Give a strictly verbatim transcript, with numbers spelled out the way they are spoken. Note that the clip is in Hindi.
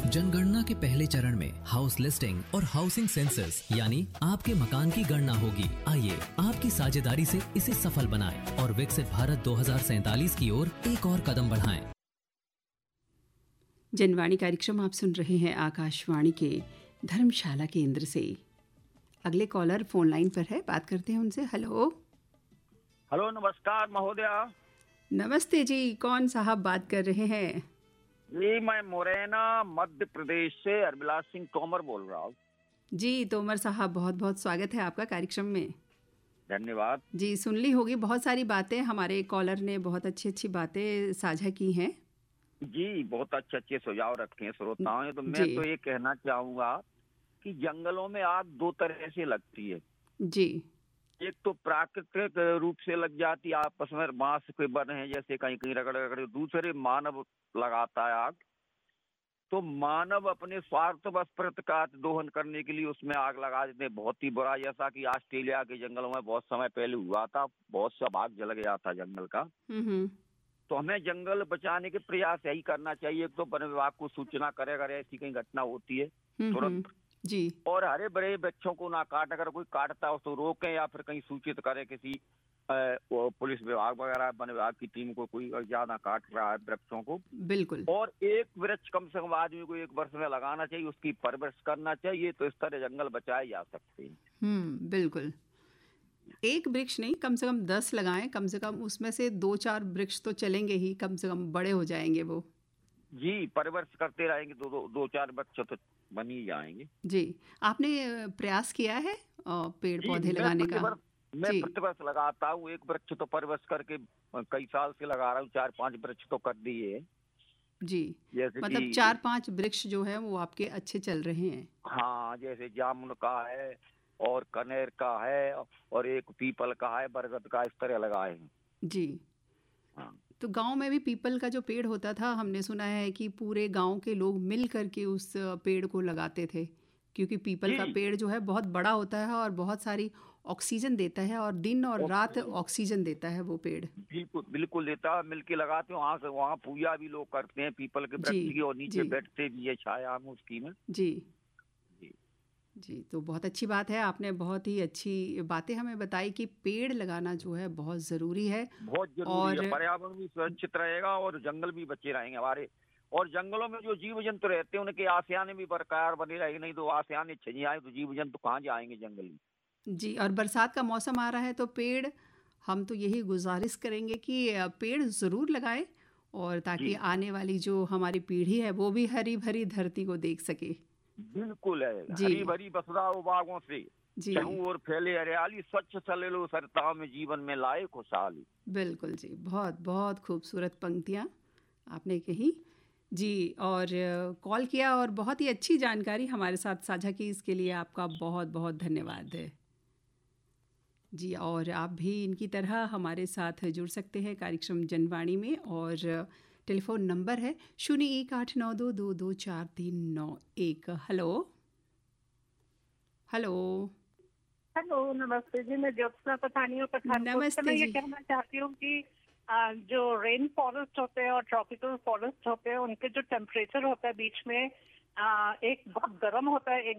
जनगणना के पहले चरण में हाउस लिस्टिंग और हाउसिंग सेंसस यानी आपके मकान की गणना होगी। आइए आपकी साझेदारी से इसे सफल बनाएं और विकसित भारत दो हज़ार सैंतालीस की ओर एक और कदम बढ़ाएं। जनवाणी कार्यक्रम आप सुन रहे हैं आकाशवाणी के धर्मशाला केंद्र से। अगले कॉलर फोन लाइन पर है, बात करते हैं उनसे। हेलो हेलो, नमस्कार महोदया। नमस्ते जी, कौन साहब बात कर रहे हैं? जी, मैं मुरैना मध्य प्रदेश से हरबिलास सिंह तोमर बोल रहा हूँ। जी तोमर साहब, बहुत बहुत स्वागत है आपका कार्यक्रम में। धन्यवाद जी, सुन ली होगी बहुत सारी बातें, हमारे कॉलर ने बहुत अच्छी अच्छी बातें साझा की हैं। जी, बहुत अच्छे अच्छे सुझाव रखे हैं श्रोताओं ने। तो मैं तो ये कहना चाहूँगा कि जंगलों में आग दो तरह से लगती है जी। एक तो प्राकृतिक रूप से लग जाती है, आपस में बांस के बने हैं जैसे कहीं कहीं रगड़ रगड़। दूसरे मानव लगाता है आग। तो मानव अपने स्वार्थवश प्रतिकात दोहन करने के लिए उसमें आग लगा देते हैं। बहुत ही बुरा, जैसा कि ऑस्ट्रेलिया के जंगलों में बहुत समय पहले हुआ था, बहुत सा भाग जल गया था जंगल का। तो हमें जंगल बचाने के प्रयास यही करना चाहिए। एक तो वन विभाग को सूचना करे अगर ऐसी कहीं घटना होती है तुरंत जी। और हरे बड़े वृक्षों को ना काट, अगर कोई काटता है उसको रोकें या फिर कहीं सूचित करें किसी आ, पुलिस विभाग वगैरह वन विभाग की टीम को, कोई ज्यादा काट रहा है वृक्षों को। बिल्कुल। और एक वृक्ष कम से कम आदमी को एक वर्ष में लगाना चाहिए, उसकी परवरिश करना चाहिए। तो इस तरह जंगल बचाए जा सकते हैं। हम्म बिल्कुल। एक वृक्ष नहीं, कम से कम दस लगाएं, कम से कम उसमें से दो चार वृक्ष तो चलेंगे ही, कम से कम बड़े हो जाएंगे वो। जी, परवरिश करते रहेंगे तो दो, दो चार वृक्ष तो बन ही जाएंगे। जी, आपने प्रयास किया है पेड़ पौधे लगाने का? मैं प्रतिवर्ष लगाता हूँ, एक वृक्ष तो परवरिश करके कई साल से लगा रहा हूँ। चार पांच वृक्ष तो कर दिए जी। मतलब चार पांच वृक्ष जो है वो आपके अच्छे चल रहे हैं। हाँ, जैसे जामुन का है और कनेर का है और एक पीपल का है, बरगद का, इस तरह लगाए हैं। जी हाँ। तो गांव में भी पीपल का जो पेड़ होता था, हमने सुना है कि पूरे गांव के लोग मिल करके उस पेड़ को लगाते थे, क्योंकि पीपल का पेड़ जो है बहुत बड़ा होता है और बहुत सारी ऑक्सीजन देता है और दिन और रात ऑक्सीजन देता है वो पेड़। बिल्कुल बिल्कुल देता है। मिलके लगाते हैं, वहाँ से वहाँ पूजा भी लोग करते हैं पीपल के वृक्ष की और नीचे बैठते भी है छाया में उसकी में। जी जी जी। तो बहुत अच्छी बात है, आपने बहुत ही अच्छी बातें हमें बताई कि पेड़ लगाना जो है बहुत ज़रूरी है। बहुत जरूरी है। पर्यावरण भी सुरक्षित रहेगा और जंगल भी बचे रहेंगे हमारे। और जंगलों में जो जीव जंतु रहते हैं उनके आसियाने भी बरकरार बने रहेंगे, नहीं तो आसियाने छिन जाए तो जीव जंतु कहाँ जाएंगे जंगल में। जी, और बरसात का मौसम आ रहा है तो पेड़, हम तो यही गुजारिश करेंगे कि पेड़ ज़रूर लगाएं, और ताकि आने वाली जो हमारी पीढ़ी है वो भी हरी भरी धरती को देख सके। बिल्कुल है, हरी भरी बसरा बागों से चारों ओर फैले हरियाली, स्वच्छ सलेलो सरताओं में जीवन में लाए खुशहाली। बिल्कुल जी, बहुत बहुत खूबसूरत पंक्तियाँ आपने कही जी। और कॉल किया और बहुत ही अच्छी जानकारी हमारे साथ साझा की, इसके लिए आपका बहुत बहुत धन्यवाद है जी। और आप भी इनकी तरह हमारे साथ जुड़ सकते हैं कार्यक्रम जनवाणी में, और टेलीफोन नंबर है शून्य एक आठ नौ दो दो दो चार तीन नौ एक। हेलो हेलो हेलो, नमस्ते जी। मैं ज्योत्सना पठानिया पठानकोट। नमस्ते मैं जी। ये कहना चाहती हूँ कि आ, जो रेन फॉरेस्ट होते हैं और ट्रॉपिकल फॉरेस्ट होते हैं, उनके जो टेम्परेचर होता है बीच में, आ, एक बहुत गर्म होता है, एक